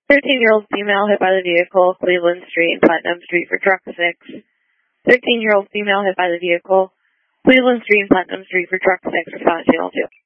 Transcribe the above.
13-year-old female hit by the vehicle, Cleveland Street and Putnam Street for truck 6. 13-year-old female hit by the vehicle, Cleveland Street and Putnam Street for truck 6, response channel 2.